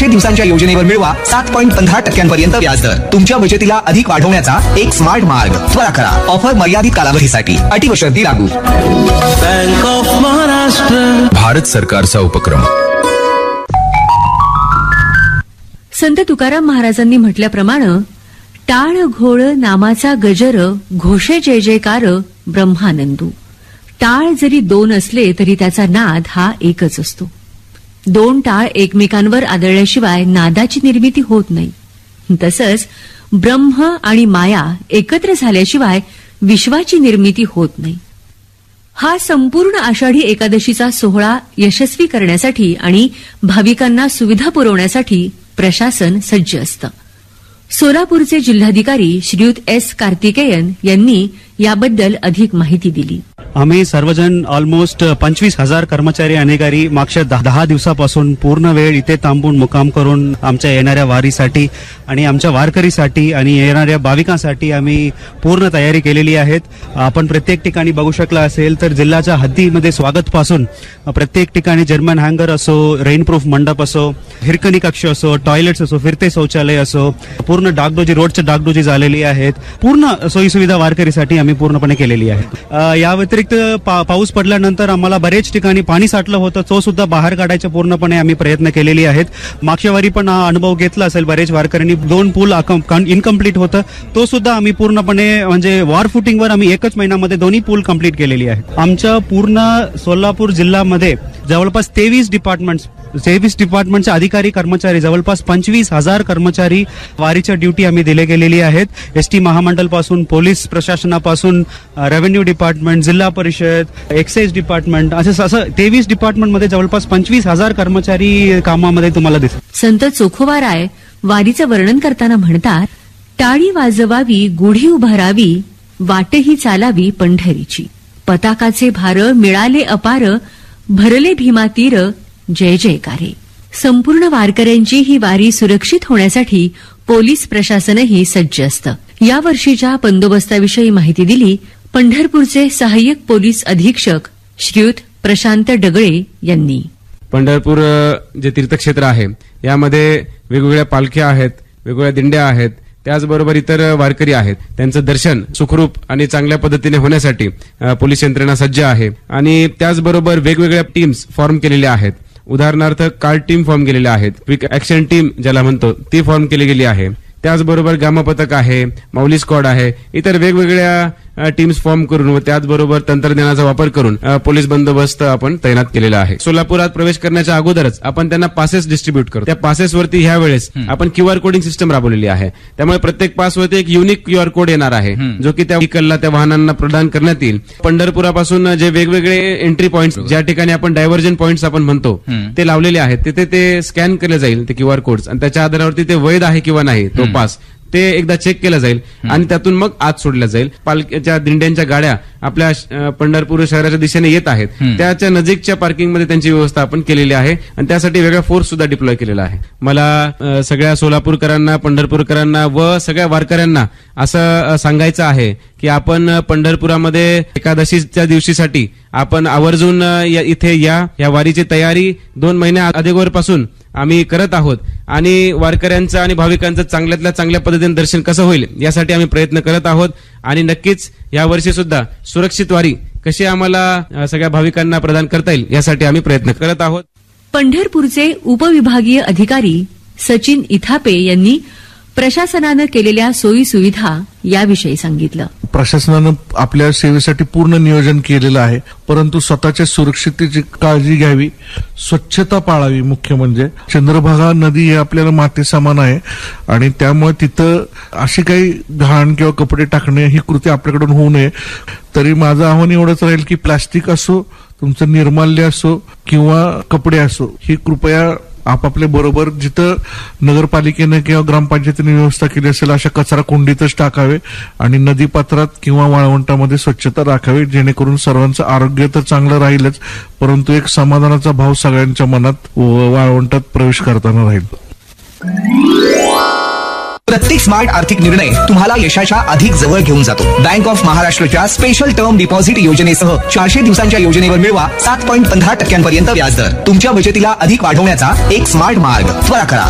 400 दिवसांच्या योजनेवर मिळवा 7.15% व्याजदर. तुमच्या बचतीला अधिक वाढवण्याचा एक स्मार्ट मार्ग. त्वरा करा. ऑफर मर्यादित कालावधीसाठी. अटी व शर्ती लागू. बँक ऑफ महाराष्ट्र, भारत सरकारचा उपक्रम. संत तुकाराम महाराजांनी म्हटल्याप्रमाणे टाळ घोळ नामाचा गजर, घोषे जय जयकार ब्रह्मानंदू. टाळ जरी दोन असले तरी त्याचा नाद हा एकच असतो. दोन टाळ एकमेकांवर आदळल्याशिवाय नादाची निर्मिती होत नाही. तसंच ब्रह्म आणि माया एकत्र झाल्याशिवाय विश्वाची निर्मिती होत नाही. हा संपूर्ण आषाढी एकादशीचा सोहळा यशस्वी करण्यासाठी आणि भाविकांना सुविधा पुरवण्यासाठी प्रशासन सज्ज असतं. सोलापूरचे जिल्हाधिकारी श्रीयुत एस कार्तिकेयन यांनी याबद्दल अधिक माहिती दिली. आम्ही सर्वजण ऑलमोस्ट 25,000 कर्मचारी अधिकारी मागच्या 10 दिवसापासून पूर्ण वेळ इथे थांबून मुक्काम करून आमच्या येणाऱ्या वारीसाठी आणि आमच्या वारकरीसाठी आणि येणाऱ्या भाविकांसाठी आम्ही पूर्ण तयारी केलेली आहेत. आपण प्रत्येक ठिकाणी बघू शकला असेल तर जिल्ह्याच्या हद्दीमध्ये स्वागत पासून प्रत्येक ठिकाणी जर्मन हँगर असो, रेनप्रूफ मंडप असो, हिरकणी कक्ष असो, टॉयलेट्स असो, फिरते शौचालय असो, पूर्ण डागडोजी रोडच्या डागडोजी झालेली आहेत. पूर्ण सोयीसुविधा वारकरीसाठी आम्ही पूर्णपणे केलेली आहे. या व्यतिरिक्त पाऊस पडल्यानंतर आम्हाला बरेच ठिकाणी पाणी साठलं होतं, तो सुद्धा बाहेर काढायचे पूर्णपणे आम्ही प्रयत्न केलेले आहेत. मागच्या वारी पण हा अनुभव घेतला असेल बरेच वारकऱ्यांनी. 2 पूल इनकम्प्लीट होतं, तो सुद्धा आम्ही पूर्णपणे म्हणजे वॉर फुटिंगवर आम्ही एकच महिन्यामध्ये दोन्ही पूल कंप्लीट केलेली आहेत. आमच्या पूर्ण सोलापूर जिल्ह्यामध्ये जवळपास 23 डिपार्टमेंटचे अधिकारी कर्मचारी, जवळपास 25,000 कर्मचारी वारीच्या ड्युटी आम्ही दिले गेलेली आहेत. एसटी महामंडळ पासून, पोलीस प्रशासनापासून, रेव्हेन्यू डिपार्टमेंट, जिल्हा परिषद, एक्साइज डिपार्टमेंट, असं 23 डिपार्टमेंटमध्ये जवळपास 25,000 कर्मचारी कामामध्ये तुम्हाला दिसतात. संत चोखोबाराय वारीचं वर्णन करताना म्हणतात, टाळी वाजवावी, गुढी उभारावी, वाटही चालावी पंढरीची. पताकाचे भार मिळाले अपार, भरले भीमा तीर, जय जयकारे. संपूर्ण वारकऱ्यांची ही वारी सुरक्षित होण्यासाठी पोलीस प्रशासनही सज्ज असतं. या वर्षीच्या बंदोबस्ताविषयी माहिती दिली पंढरपूरचे सहाय्यक पोलीस अधीक्षक श्रीयुत प्रशांत डगळे यांनी. पंढरपूर जे तीर्थक्षेत्र आहे यामध्ये वेगवेगळ्या पालख्या आहेत, वेगवेगळ्या दिंड्या आहेत, त्याचबरोबर इतर वारकरी आहेत. त्यांचं दर्शन सुखरूप आणि चांगल्या पद्धतीने होण्यासाठी पोलीस यंत्रणा सज्ज आहे. आणि त्याचबरोबर वेगवेगळ्या टीम्स फॉर्म केलेल्या आहेत. उदाहरणार्थ कार्ड टीम फॉर्म केलेल्या आहेत, क्विक ऍक्शन टीम ज्याला म्हणतो ती फॉर्म केली गेली आहे. त्याचबरोबर गामा पथक आहे, माऊली स्क्वॉड आहे, इतर वेगवेगळ्या टीम्स फॉर्म करून व त्याचबरोबर तंत्रज्ञानाचा वापर करून पोलीस बंदोबस्त आपण तैनात केलेला आहे. सोलापुरात प्रवेश करण्याच्या अगोदरच आपण त्यांना पासेस डिस्ट्रीब्यूट करतो. त्या पासेसवरती ह्या वेळेस आपण QR कोडिंग सिस्टम राबवलेली आहे. त्यामुळे प्रत्येक पासवरती एक युनिक QR कोड येणार आहे, जो की त्या व्हेकलला, त्या वाहनांना प्रदान करण्यात येईल. पंढरपुरापासून जे वेगवेगळे एंट्री पॉइंट्स, ज्या ठिकाणी आपण डायव्हर्जन पॉइंट्स आपण म्हणतो, ते लावलेले आहेत. तिथे ते स्कॅन केले जाईल ते QR कोड्स, आणि त्याच्या आधारावरती ते वैध आहे किंवा नाही तो पास ते एकदा चेक केलं जाईल आणि त्यातून मग आत सोडलं जाईल. पालख्याच्या दिंड्यांच्या गाड्या आपल्या पंढरपूर शहराच्या दिशेने येत आहेत, त्याच्या नजीकच्या पार्किंगमध्ये त्यांची व्यवस्था आपण केलेली आहे आणि त्यासाठी वेगळा फोर्स सुद्धा डिप्लॉय केलेला आहे. मला सगळ्या सोलापूरकरांना, पंढरपूरकरांना व सगळ्या वारकऱ्यांना असं सांगायचं आहे की आपण पंढरपुरामध्ये एकादशीच्या दिवशीसाठी आपण आवर्जून इथे या वारीची तयारी 2 महिन्या अगोदरपासून आम्ही करत आहोत आणि वारकऱ्यांचं आणि भाविकांचं चांगल्यातल्या चांगल्या पद्धतीने दर्शन कसं होईल यासाठी आम्ही प्रयत्न करत आहोत. आणि नक्कीच यावर्षी सुद्धा सुरक्षित वारी कशी आम्हाला सगळ्या भाविकांना प्रदान करता येईल यासाठी आम्ही प्रयत्न करत आहोत. पंढरपूरचे उपविभागीय अधिकारी सचिन इथापे यांनी प्रशासनानं केलेल्या सोयी सुविधा याविषयी सांगितलं. प्रशासनानं आपल्या सेवेसाठी पूर्ण नियोजन केलेलं आहे, परंतु स्वतःच्या सुरक्षिततेची काळजी घ्यावी, स्वच्छता पाळावी. मुख्य म्हणजे चंद्रभागा नदी हे आपल्याला माते समान आहे आणि त्यामुळे तिथं अशी काही घाण किंवा कपडे टाकणे ही कृती आपल्याकडून होऊ नये. तरी माझं आव्हान एवढंच राहील की प्लास्टिक असो, तुमचं निर्माल्य असो किंवा कपडे असो, ही कृपया आपापल्या बरोबर जिथं नगरपालिकेने किंवा ग्रामपंचायतीने व्यवस्था केली असेल अशा कचरा कुंडीतच टाकावे आणि नदीपात्रात किंवा वाळवंटामध्ये स्वच्छता राखावी, जेणेकरून सर्वांचं आरोग्य तर चांगलं राहीलच, परंतु एक समाधानाचा भाव सगळ्यांच्या मनात वाळवंटात प्रवेश करताना राहील. प्रत्येक स्मार्ट आर्थिक निर्णय तुम्हाला यशाच्या अधिक जवळ घेऊन जातो. बँक ऑफ महाराष्ट्राच्या स्पेशल टर्म डिपॉझिट योजनेसह 400 दिवसांच्या योजनेवर मिळवा 7.15% व्याजदर. तुमच्या बचतीला अधिक वाढवण्याचा एक स्मार्ट मार्ग. त्वरा करा.